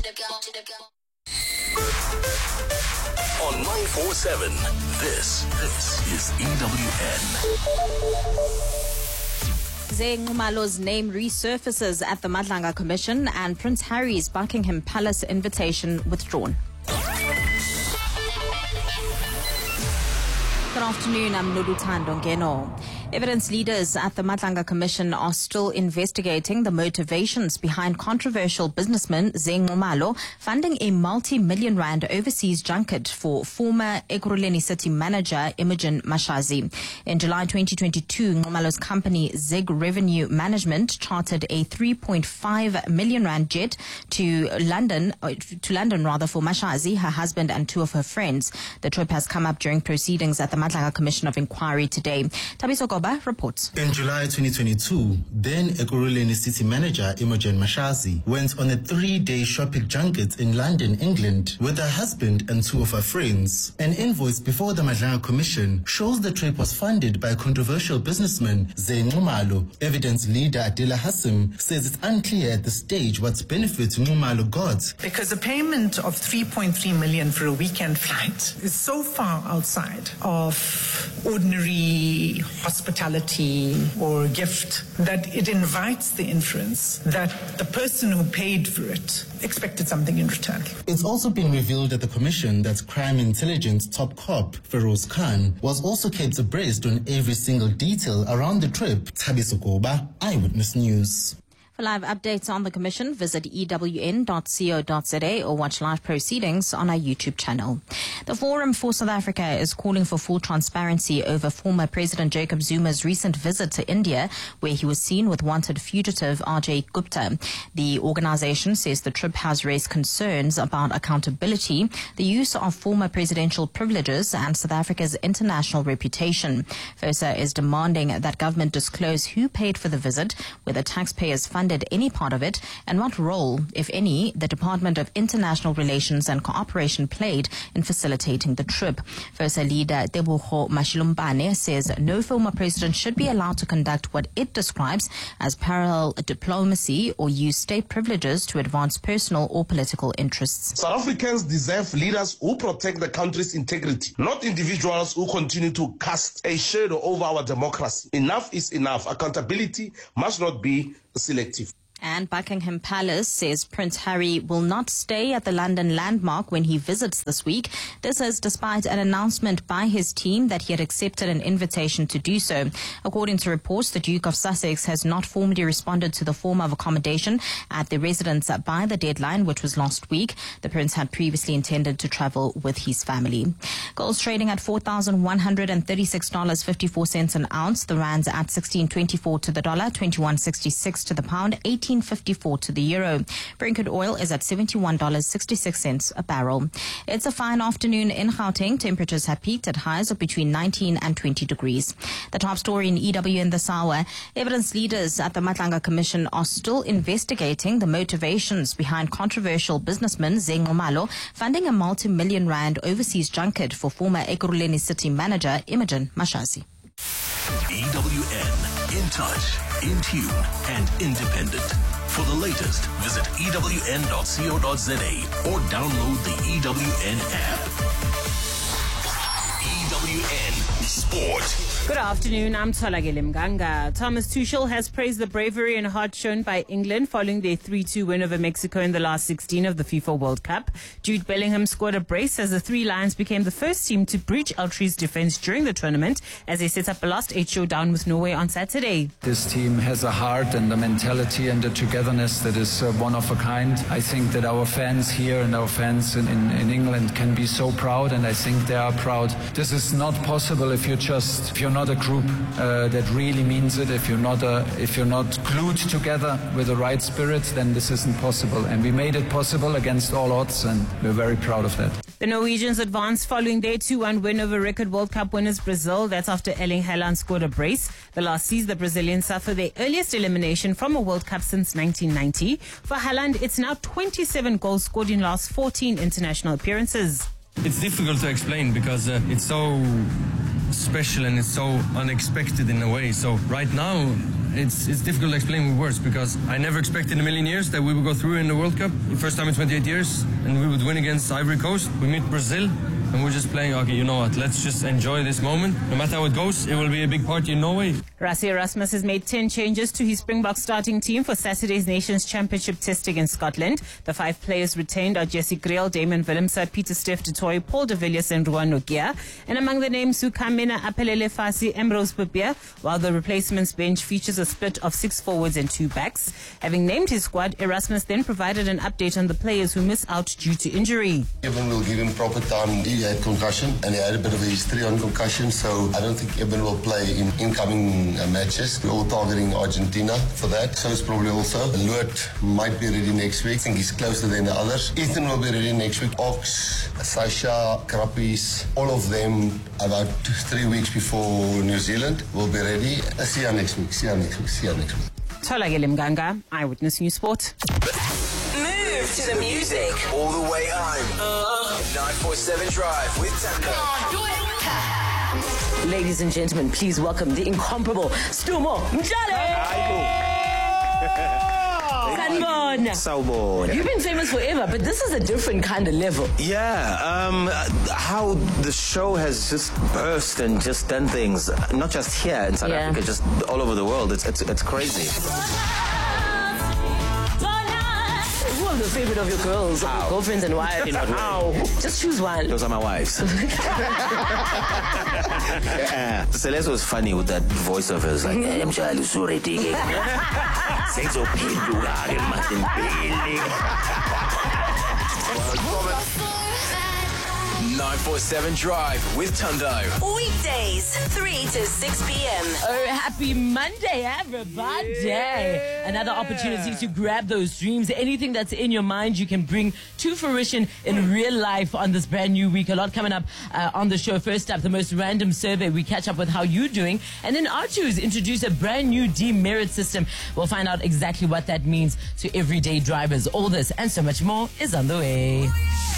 On 947, this is EWN. Zeng Nxumalo's name resurfaces at the Madlanga Commission and Prince Harry's Buckingham Palace invitation withdrawn. Good afternoon, I'm Noluthando Ngeno. Evidence leaders at the Madlanga Commission are still investigating the motivations behind controversial businessman Zeng Nxumalo funding a multi-million rand overseas junket for former Ekurhuleni city manager Imogen Mashazi. In July 2022, Nxumalo's company Zig Revenue Management chartered a 3.5 million rand jet to London for Mashazi, her husband and two of her friends. The trip has come up during proceedings at the Madlanga Commission of Inquiry today. Tabiso Goba reports. In July 2022, then Ekurhuleni city manager Imogen Mashazi went on a 3-day shopping junket in London, England, with her husband and two of her friends. An invoice before the Madlanga Commission shows the trip was funded by controversial businessman Zeng Nxumalo. Evidence leader Adela Hassim says it's unclear at the stage what benefit Nxumalo got. Because the payment of 3.3 million for a weekend flight is so far outside of ordinary hospitality or gift that it invites the inference that the person who paid for it expected something in return. It's also been revealed at the commission that crime intelligence top cop Feroz Khan was also kept abreast on every single detail around the trip. Tabiso Goba, Eyewitness News. For live updates on the Commission, visit ewn.co.za or watch live proceedings on our YouTube channel. The Forum for South Africa is calling for full transparency over former President Jacob Zuma's recent visit to India, where he was seen with wanted fugitive Ajay Gupta. The organization says the trip has raised concerns about accountability, the use of former presidential privileges, and South Africa's international reputation. FOSA is demanding that government disclose who paid for the visit, whether taxpayers funded any part of it, and what role, if any, the Department of International Relations and Cooperation played in facilitating the trip. FOSA leader Tebogo Mashilumbane says no former president should be allowed to conduct what it describes as parallel diplomacy or use state privileges to advance personal or political interests. South Africans deserve leaders who protect the country's integrity, not individuals who continue to cast a shadow over our democracy. Enough is enough. Accountability must not be selective. And Buckingham Palace says Prince Harry will not stay at the London landmark when he visits this week. This is despite an announcement by his team that he had accepted an invitation to do so. According to reports, the Duke of Sussex has not formally responded to the form of accommodation at the residence by the deadline, which was last week. The Prince had previously intended to travel with his family. Gold's trading at $4,136.54 an ounce. The rand's at 16.24 to the dollar, 21.66 to the pound, 18.54 to the euro. Brent crude oil is at $71.66 a barrel. It's a fine afternoon in Gauteng. Temperatures have peaked at highs of between 19 and 20 degrees. The top story in EWN this hour: evidence leaders at the Madlanga Commission are still investigating the motivations behind controversial businessman Zeng Nxumalo funding a multi-million rand overseas junket for former Ekurhuleni city manager Imogen Mashazi. EWN, in touch, in tune, and independent. For the latest, visit ewn.co.za or download the EWN app. EWN Sport. Good afternoon, I'm Tolagele Mganga. Thomas Tuchel has praised the bravery and heart shown by England following their 3-2 win over Mexico in the last 16 of the FIFA World Cup. Jude Bellingham scored a brace as the Three Lions became the first team to breach Altrie's defense during the tournament as they set up a last 8 showdown with Norway on Saturday. This team has a heart and a mentality and a togetherness that is one of a kind. I think that our fans here and our fans in England can be so proud, and I think they are proud. This is not possible if you're not a group that really means it. If you're not glued together with the right spirit, then this isn't possible. And we made it possible against all odds, and we're very proud of that. The Norwegians advanced following their 2-1 win over record World Cup winners Brazil. That's after Erling Haaland scored a brace. The last sees the Brazilians suffer their earliest elimination from a World Cup since 1990. For Haaland, it's now 27 goals scored in last 14 international appearances. It's difficult to explain because it's so special and it's so unexpected in a way. So right now it's difficult to explain with words because I never expected in a million years that we would go through in the World Cup. The first time in 28 years, and we would win against Ivory Coast. We meet Brazil, and we're just playing, okay, you know what, let's just enjoy this moment. No matter how it goes, it will be a big party in Norway. Rassie Erasmus has made 10 changes to his Springbok starting team for Saturday's Nations Championship testing in Scotland. The 5 players retained are Jesse Greel, Damon Willemse, Peter Steph du Toit, Paul de Villiers and Ruan Nokia. And among the names, Sukamena Apelele Fasi, Ambrose Bapia, while the replacements bench features a split of 6 forwards and 2 backs. Having named his squad, Erasmus then provided an update on the players who miss out due to injury. Evan will give him proper time. He had concussion and he had a bit of a history on concussion, so I don't think Evan will play in incoming matches. We're all targeting Argentina for that, so it's probably also. Loot might be ready next week. I think he's closer than the others. Ethan will be ready next week. Ox, Sasha, Krappies, all of them about 3 weeks before New Zealand will be ready. See you next week. Tholakele Mganga, Eyewitness News Sport. Move to the music. All the way home. 947 Drive with Tando. Ladies and gentlemen, please welcome the incomparable Stumo Mtshali. Sawubona. You've been famous forever, but this is a different kind of level. Yeah, how the show has just burst and just done things, not just here in South Africa, just all over the world. It's crazy. Who are the favorite of your girls, of your girlfriends and wives? How? Just choose one. Those are my wives. Celeste was funny with that voice of hers, like, Mtshali usuready. 947 Drive with Tando. Weekdays, 3 to 6 p.m. Oh, happy Monday, everybody. Another opportunity to grab those dreams. Anything that's in your mind, you can bring to fruition in real life on this brand new week. A lot coming up on the show. First up, the most random survey. We catch up with how you're doing. And then R2's introduce a brand new demerit system. We'll find out exactly what that means to everyday drivers. All this and so much more is on the way.